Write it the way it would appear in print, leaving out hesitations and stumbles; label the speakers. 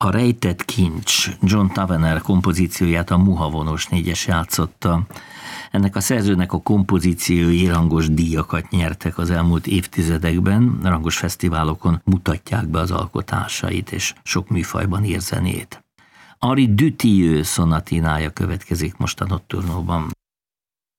Speaker 1: A rejtett kincs John Tavener kompozícióját a Muhavonos 4-es játszotta. Ennek a szerzőnek a kompozíciói rangos díjakat nyertek az elmúlt évtizedekben, rangos fesztiválokon mutatják be az alkotásait, és sok műfajban ír zenét. Henri Dutilleux szonatinája következik most a Nocturnóban.